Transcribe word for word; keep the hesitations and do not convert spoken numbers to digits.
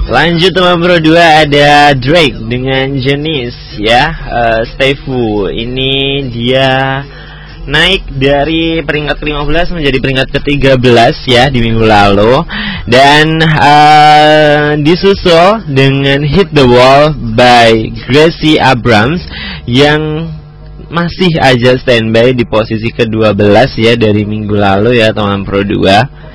Lanjut teman Pro dua, ada Drake dengan Jenis ya. uh, Stay Full. Ini dia naik dari peringkat kelima belas menjadi peringkat ke tiga belas ya di minggu lalu. Dan uh, disusul dengan Hit the Wall by Gracie Abrams yang masih aja standby di posisi ke dua belas ya dari minggu lalu ya teman Pro dua.